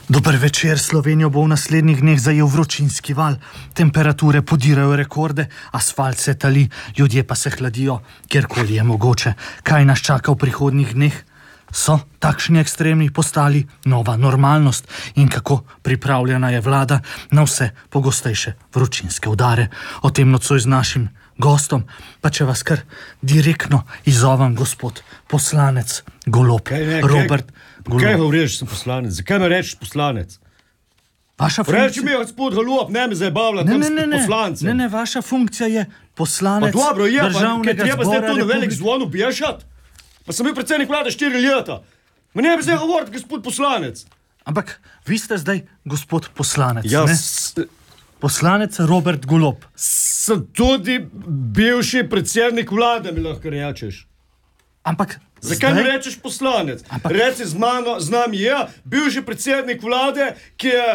Dober večer, Slovenijo bo v naslednjih dneh zajel vročinski val. Temperature podirajo rekorde, asfalt se tali, ljudje pa se hladijo, kjerkoli je mogoče. Kaj nas čaka v prihodnjih dneh? So takšni ekstremi postali nova normalnost in kako pripravljena je vlada na vse pogostejše vročinske udare. O tem nocoj z našim gostom, pa če vas kar direktno izzovem, gospod poslanec Golob, Robert Golob. Kaj govoriš, sem poslanec? Zakaj me rečeš poslanec? Vaša funkcija... Reči mi, gospod Golob, ne me zabavlja, tam ste poslance. Ne, vaša funkcija je poslanec dobro, je, državnega treba zdaj zbora to na velik zvon ubiješati? Pa sem bil predsednik vlade 4 leta. Me ne bi zdaj govoriti, gospod poslanec. Ampak vi ste zdaj gospod poslanec, Ja, ne? Poslanec Robert Golob. Sem tudi bivši predsednik vlade, mi lahko rečeš. Ampak Zakaj zdaj... mi rečeš poslanec? Ampak- Reci z nami je bivši predsednik vlade, ki je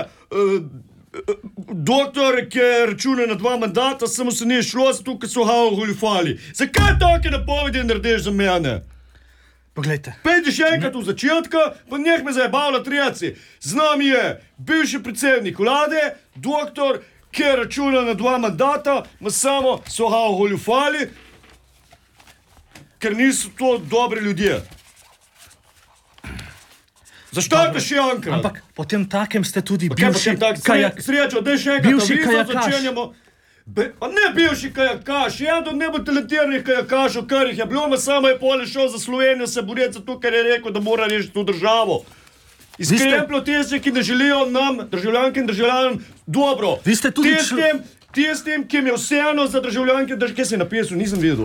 doktor, ki je računal na 2 mandata, samo se ni šlo, zato ker so ga ogoljufali. Zakaj take napovedi narediš za mene? Poglejte, Pejdi še enkrat v začetka, pa neh me zajebavlja treci. Z nami je bivši predsednik vlade, doktor, ki je računal na 2 mandata, ma samo so ga ogoljufali, ker niso to dobri ljudje. Zaštajte še enkrat. ampak potem takem ste tudi Kaj bivši potem tak kajak... srečo, daj še enkrat, bivši avizo kajakaš. začenjamo. Pa ne bivši kajakaš, eden od najbolj talentiranih kajakašov, kar jih je bilo, ma samo je pole šel za Slovenijo se boriti zato, ker je rekel, da mora rešiti to državo. Izkreplo tisti, ki ne želijo nam, državljanke in državljanom, dobro. Vi ste tudi Tistim, ki mi je vseeno za državljanke, kaj si napisal, nisem videl.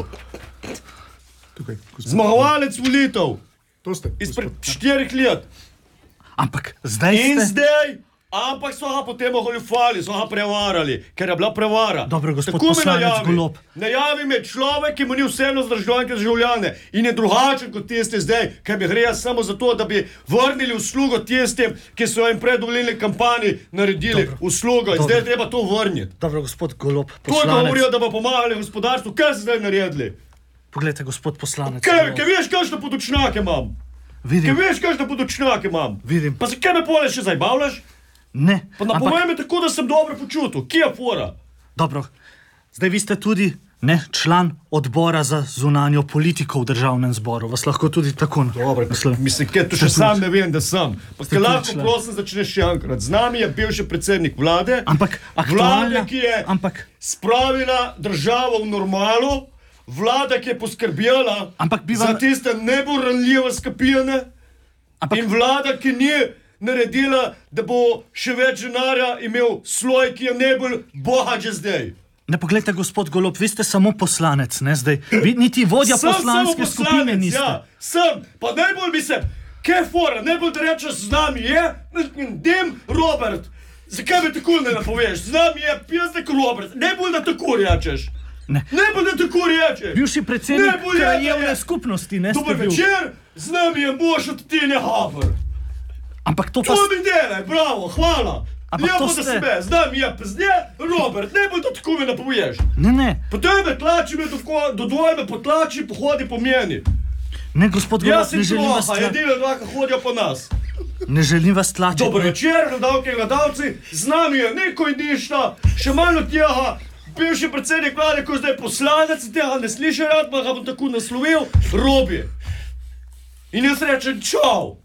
Tukaj, gospod. Zmagovalec volitev, To ste. izpred 4 let. Ampak zdaj In ste... zdaj, ampak so ga potem ogoljufali, so ga prevarali, ker je bila prevara. Dobro, gospod Tako me poslanec najavi. Golob. Najavi me človek, ki mu ni vseeno za državljanke in državljane in je drugačen kot tisti zdaj, ker bi gre samo za to, da bi vrnili uslugo tistim, ki so jim predvolilni kampanji naredili uslugo in zdaj je treba to vrniti. Dobro, gospod Golob, Koliko poslanec... govorijo, da bo pomagali gospodarstvu, kaj so zdaj naredili? Poglejte, gospod poslanec Kaj Golob. veš, kakšne podočnjake imam? Kaj Vidim, veš, kakšne podočnjake imam? Vidim. Pa zakaj me pole še zajbavljaš? ne, Pa napovej me tako, da sem dobro počutil. Kje je fora? Dobro, zdaj vi ste tudi član odbora za zunanjo politiko v državnem zboru. Vas lahko tudi tako naslovim. Mislim, kaj to še sam ne vem, da sem. Pa Ste kaj tudi lahko član. prosim začneš še enkrat. Z nami je bivši predsednik vlade. Ampak Vlada, aktualna... ki je Ampak, spravila državo v normalu. Vlada, ki je poskrbela Ampak bi za vam- tiste najbolj ranljive skupine. ampak In vlada, ki ni naredila, da bo še več denarja imel sloj, ki je najbolj bogat že zdaj. ne poglejte, gospod Golob, vi ste samo poslanec, ne zdaj. Vi niti vodja Sem poslanske samo skupine poslanec, niste. Ja, sem, pa najbolj bi se, kaj fora, najbolj da rečeš z nami je, Dim Robert, zakaj mi tako ne napoveš, z nami je Pjesnik Robert, najbolj da tako rečeš. Ne. Najbolj da tako rečeš. Bivši predsednik Najbolj je, da krajevne je. skupnosti, ne ste Dober bil. večer, z nami je mož od Tine Haber. Ampak to pa... To mi delaj, bravo, hvala. Ampak Lepo to za ste- sebe, z nami je pezne, Robert, najbolj da tako mi napoveš. Ne, Potem me tlači, me do dvojme potlači, pohodi po meni. ne, gospod Golob, Jaz sem ne želim vas troha, edina dva, ki hodijo po nas. Ne želim vas tlačiti. Dober ne. večer, gledalke in gledalci, z nami je neko in ništa, še malo tega, bivši predsednik vlade, ko je zdaj poslanec, tega ne sliši rad, pa ga bom tako naslovil, Robi. In jaz rečem čau.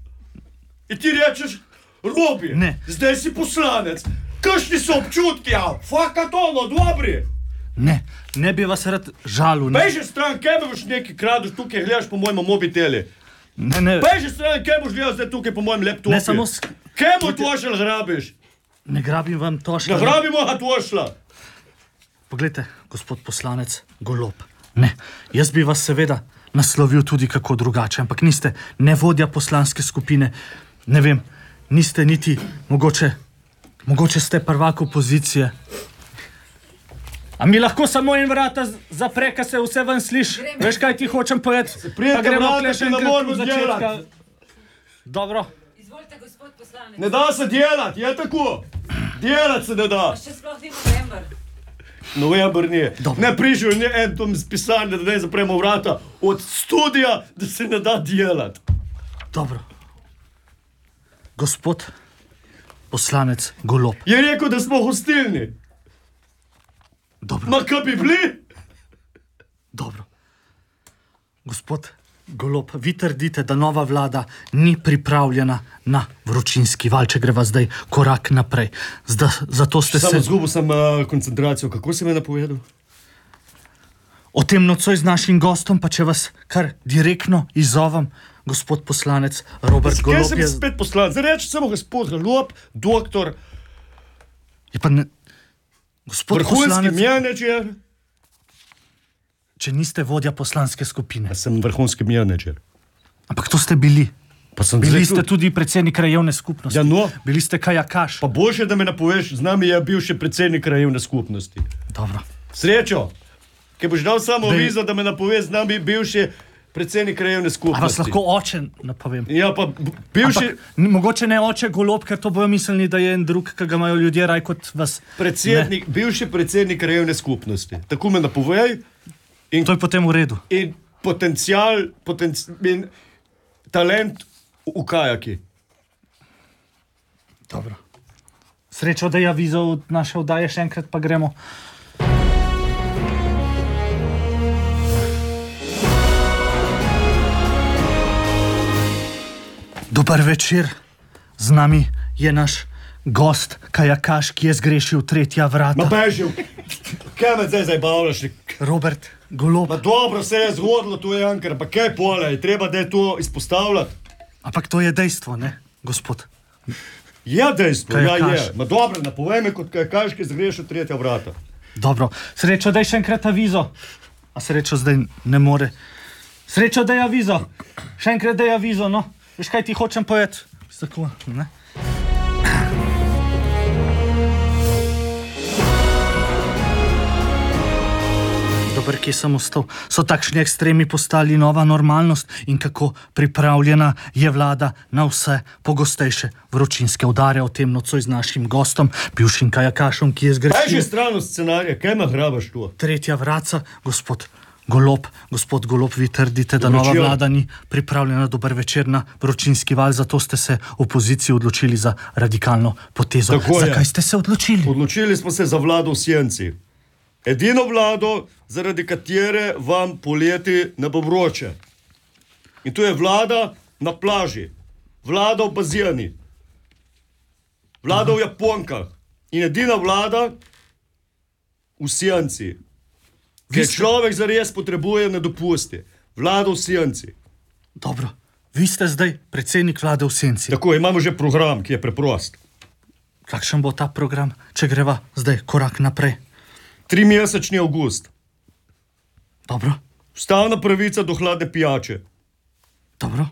In ti rečeš, Robi, Ne. zdaj si poslanec. Kakšni so občutki, ja, fakat ono, dobri. Ne bi vas rad žalil. Ne, Beži stran, kaj boš nekaj kradeš tukaj, gledaš po mojem mobiteli. ne, Beži stran, kaj boš gledal zdaj tukaj po mojem laptopu. ne samo... Kaj mu tošel grabiš? Ne grabim vam to Ne grabimo ga tošla. Poglejte, gospod poslanec Golob, ne, jaz bi vas seveda naslovil tudi kako drugače, ampak niste ne vodja poslanske skupine, ne vem, niste niti, mogoče ste prvak opozicije. A mi lahko samo en vrata zapre, ka se vse ven sliši? Veš, kaj ti hočem povedati? prijete Pa gremo vrata, tule ki še ne enkrat moremo od začetka. delati. Dobro. Izvolite, gospod poslanec. Ne da se delati, je tako. Delati se ne da. Pa še sploh ni november. November ni. Dobro. Ne prišel je en tom z pisarne, da ne zapremo vrata od studija, da se ne da delati. Dobro. Gospod poslanec Golob. Je rekel, da smo hostilni. Dobro, Ma kaj bi bili? dobro. Gospod Golob, vi trdite, da nova vlada ni pripravljena na vročinski val, če greva zdaj korak naprej. Zato ste Samo se... zgubil sem koncentracijo. Kako si me napovedal? O tem nocoj z našim gostom, pa če vas kar direktno izzovem, gospod poslanec Robert Kaj Golob sem spet poslanec? Zdaj reči samo gospod Golob, doktor, Je pa ne... Gospod vrhunski poslanec, menedžer. če niste vodja poslanske skupine. Sem vrhunski menedžer. Ampak to ste bili. Pa sem Bili zdaj ste tu- tudi predsednik krajevne skupnosti. Ja, no. Bili ste kajakaš. Pa boljše, da me napoveš, z nami je bil še predsednik krajevne skupnosti. Dobro. Srečo, ki boš dal samo Dej. avizo, da me napoveš, z nami je bil še predsednik krajevne A skupnosti. vas lahko oče napovem? Ja, pa bivši Mogoče ne oče Golob, ker to bojo mislili, da je en drug, ki ga imajo ljudje raj kot vas. predsednik, bivši predsednik krajevne skupnosti. Tako me napovej. Ne. To je potem v redu. In potencial, in talent v kajaki. Dobro. Srečo, da je avizo od naše oddaje, še enkrat pa gremo. Dober večer, z nami je naš gost, kajakaš, ki je zgrešil tretja Ma vrata. bežil, kaj me zdaj zabavljaš? Robert Golob. Ma dobro se je zgodilo, to je Ankar, pa kaj pole, je treba da je to izpostavljati. Ampak to je dejstvo, ne, gospod? Je dejstvo, ja Kajakaš. je. Ma dobro, napovej me kot kajakaš, ki zgrešil tretja vrata. Dobro, srečo, da je še enkrat avizo. A srečo zdaj ne more. Srečo, da je avizo. Še enkrat, da je avizo, no. Veš, kaj ti hočem povedati? Tako, ne? Dober, kje sem ostal? So takšni ekstremi postali nova normalnost in kako pripravljena je vlada na vse pogostejše vročinske udare? O tem nocoj z našim gostom, bivšim kajakašom, ki je Kaj že zgrešil stran od scenarija, kaj me hrabaš tu? tretja vraca, gospod Golob. Gospod Golob, vi trdite, da Dober nova večer. vlada ni pripravljena. Dober večer na vročinski val, zato ste se v opoziciji odločili za radikalno potezo. Tako je. Zakaj ste se odločili? Odločili smo se za vlado v senci. Edino vlado, zaradi katere vam poleti ne bo vroče. In to je vlada na plaži, vlada v bazeni, vlada v Japonkah in edina vlada v senci. Ker človek zares potrebuje na dopusti. Vlada v senci. Dobro, vi ste zdaj predsednik vlade v senci. Tako, imamo že program, ki je preprost. Kakšen bo ta program, če greva zdaj korak naprej? 3-mesečni avgust. Dobro, Ustavna pravica do hladne pijače. dobro,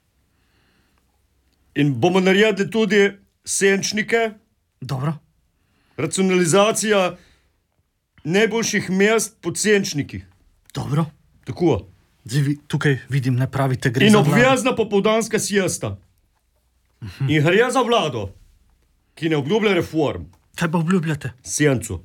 In bomo naredili tudi senčnike, dobro. racionalizacija najboljših mest po senčnikih. Dobro. Tako. Zdaj, tukaj vidim, ne pravite, gre In za vlado. obvezna popoldanska siesta. In gre za vlado, ki ne obljublja reform, Kaj pa obljubljate? sencu.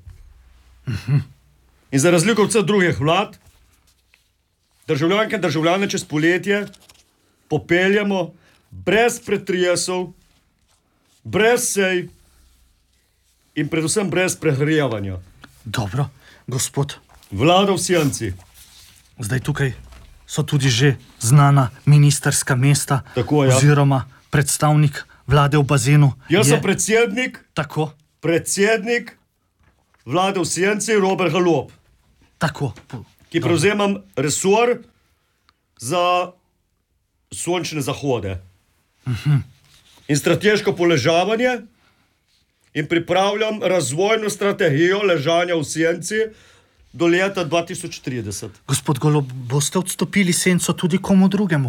In za razliko od vseh drugih vlad, državljanke in državljane čez poletje popeljamo brez pretresov, brez sej in predvsem brez prehrevanja. Dobro, gospod. Vlada v senci. Zdaj tukaj so tudi že znana ministerska mesta, Tako, ja. oziroma predstavnik vlade v bazenu. Jaz je sem predsednik vlade v senci Robert Golob, tako. ki prevzemam resor za sončne zahode in strateško poležavanje in pripravljam razvojno strategijo ležanja v senci do leta 2030. Gospod Golob, boste odstopili senco tudi komu drugemu?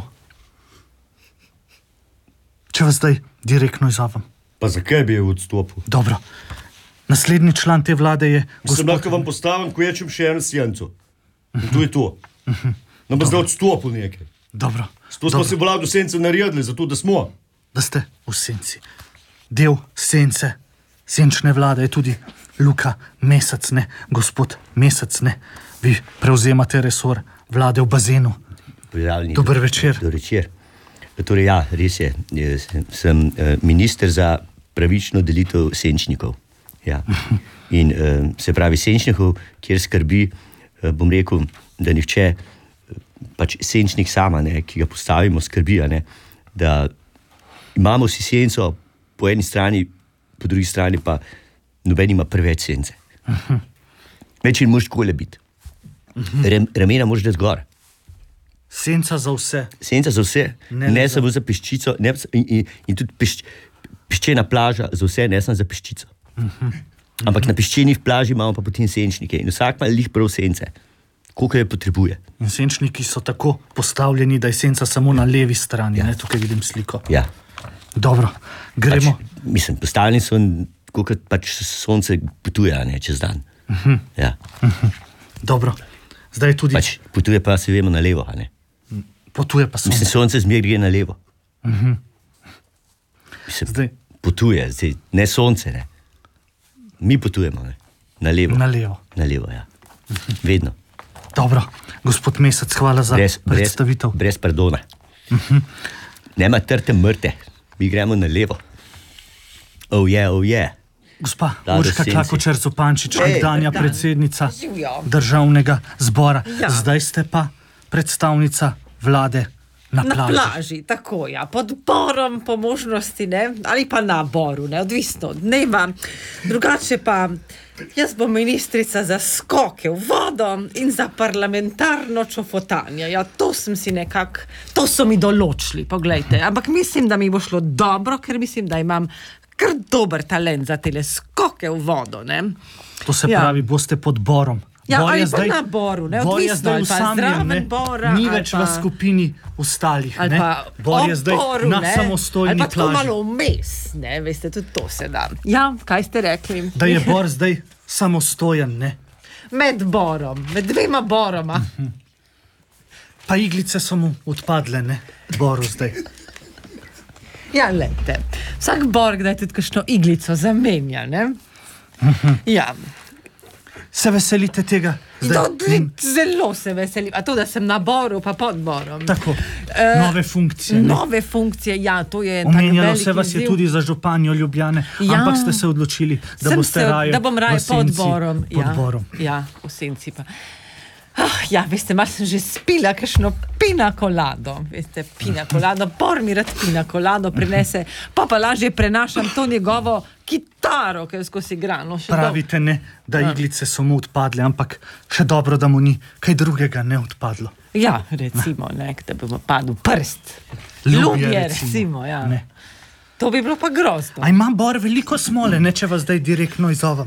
Če vas zdaj direktno izzovem. Pa zakaj bi je odstopil? Dobro. Naslednji član te vlade je Sem lahko vam postavim, ko ječem še eno senco. In to je to. No, bo zdaj odstopil nekaj. Dobro. To smo Dobro. si vlado v senci naredili, zato da smo. Da ste v senci. Del sence, senčne vlade je tudi Luka Mesec, ne, gospod Mesec, ne. Vi prevzemate resor vlade v bazenu. Pozdravljeni. Dober večer. Dober večer. Torej, ja, res je. Sem minister za pravično delitev senčnikov. Ja. In se pravi senčnikov, kjer skrbi, bom rekel, da nihče, pač senčnik sama, ne, ki ga postavimo, skrbi, ne, da imamo si senco po eni strani, po drugi strani pa noben ima preveč sence. Več in moraš takole biti. Ramena moraš dati gor. Senca za vse. Senca za vse, ne samo za peščico, in tudi peščena plaža za vse, ne samo za peščico. Ampak na peščenih plaži imamo pa potem senčnike in vsak ima lih prav sence, koliko je potrebuje. In senčniki so tako postavljeni, da je senca samo na levi strani, ne, tukaj vidim sliko. Ja. Dobro, gremo. Mislim, postavljeni so, koliko pač sonce potuje, ne, čez dan. Ja. Dobro, zdaj tudi... Pač potuje pa, se vemo, na levo, ne. Potuje pa sonce. Mislim, sonce zmer gre na levo. Mislim, Zdaj. potuje, zdaj, ne sonce, ne. Mi potujemo, ne. Na levo. Na levo. Na levo, ja. Vedno. Dobro, gospod Mesec, hvala za predstavitev. Brez pardona. Nema trte mrte, mi gremo na levo. Oh yeah. Gospa Vlado Urška Senci. Klakočar Zupančič, nekdanja dan. predsednica Živjo. Državnega zbora. Ja. Zdaj ste pa predstavnica vlade na Na plaži. plaži, tako ja, pod borom po možnosti, ne, ali pa na boru, ne, odvisno od dneva. Drugače pa, jaz bom ministrica za skoke v vodo in za parlamentarno čofotanje. Ja, to sem si nekako, to so mi določili, poglejte. Ampak mislim, da mi bo šlo dobro, ker mislim, da imam kar dober talent za tele skoke v vodo, ne. To se Ja. pravi, boste pod borom. Ja, Bor je ali pa na boru, ne, Bor je odvisno, zdaj ali pa osamljen, zraven ne. bora, Ni ali več pa- v skupini ostalih, Ali ne. pa Bor je zdaj oporu, na ne, samostojni ali pa tako plaži. malo vmes, ne, veste, tudi to se da. Ja, kaj ste rekli? Da je Bor zdaj samostojen, ne. Med borom, med dvema boroma. Pa iglice so mu odpadle, ne. Boru zdaj. Ja, lejte, vsak bor kdaj tudi kakšno iglico zamenja, ne? Ja, Se veselite tega? zelo se veselim. A to, da sem na boru, pa pod borom. Tako, nove funkcije. Ne? Nove funkcije, ja, to je tak Omenjalo velik se vas je izziv. tudi za županjo Ljubljane, Ja. ampak ste se odločili, da Sem boste raje da bom raje v pod senci, borom. pod borom. Ja, v senci pa. Ja, veste, malo sem že spila kakšno pina colado. Veste, pina colado, Bor mi rad pina colado prinese, pa lažje prenašam to njegovo kitaro, ki jo skozi igra. No, še Pravite ne, da iglice so mu odpadle, ampak še dobro, da mu ni kaj drugega ne odpadlo. Ja, recimo, ne, da bi mu padel prst. Ljubje, Ljubje, recimo. recimo, ja. Ne. To bi bilo pa grozno. A ima Bor veliko smole, ne, če vas zdaj direktno izzovem.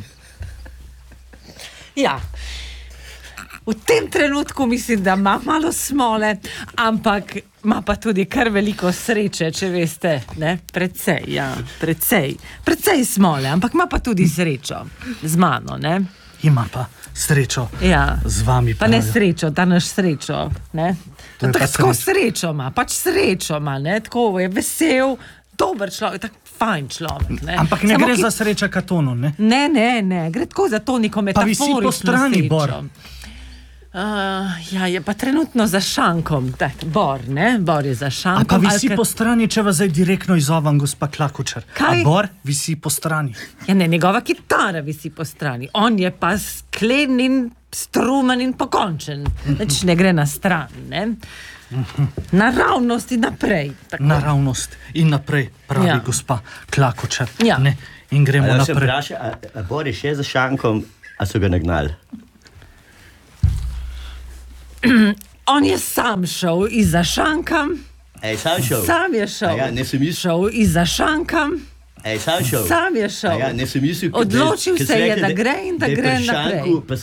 Ja. V tem trenutku mislim, da ima malo smole, ampak ima pa tudi kar veliko sreče, če veste, ne? Precej, ja, precej smole, ampak ima pa tudi srečo z mano, ne? Ima pa srečo Ja. z vami. Pa ne pravijo. srečo, ta naš srečo, ne? To je pa Tako sreča. srečo ima, pač srečo ima, ne? Tako je vesel, dober človek, tak fajn človek, ne? Ampak ne Samo gre ki- za sreča katonu, ne? Ne, gre tako za to neko Pa visi metaforično po strani, srečo. Bor. Ja, je pa trenutno za šankom, tak, Bor, ne? Bor je za A šankom. pa visi ali po strani, če vas zdaj direktno izzovem, gospa Klakočar. Kaj? A Bor visi po strani. Ja, ne, njegova kitara visi po strani. On je pa sklen in strumen in pokončen. Nič ne gre na stran, ne? Naravnost in naprej. Tako. Naravnost in naprej, pravi Ja. gospa Klakočar. Ja. Ne? In gremo Ja, se naprej. vpraša, a Bor je še za šankom, a so ga nagnali? On je sam šel izza šanka, Ej, sam šel? sam je šel. A ja, ne sem mislil. Šel izza šanka. Ej, sam šel? Sam je šel. A ja, ne sem mislil, Odločil ker se si je, rekla, da gre in da je gre pri naprej. šanku, pa